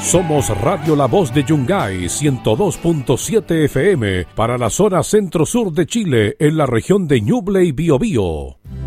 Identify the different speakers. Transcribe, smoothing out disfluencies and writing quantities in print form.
Speaker 1: Somos Radio La Voz de Yungay 102.7 FM para la zona centro-sur de Chile en la región de Ñuble y Biobío.